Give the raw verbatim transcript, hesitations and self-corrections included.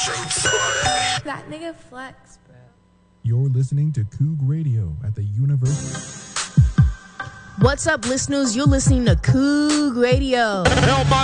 That nigga flex, bro. You're listening to Coog Radio at the University. What's up, listeners? You're listening to Coog Radio. Help my